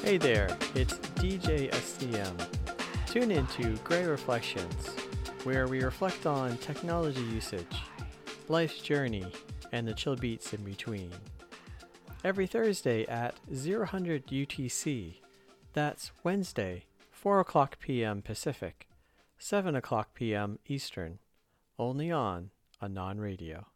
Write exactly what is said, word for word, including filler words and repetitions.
Hey there, it's D J S C M. Tune into Grey Reflections, where we reflect on technology usage, life's journey, and the chill beats in between. Every Thursday at zero hundred U T C, that's Wednesday, four o'clock p.m. Pacific, seven o'clock p.m. Eastern, only on Anon Radio.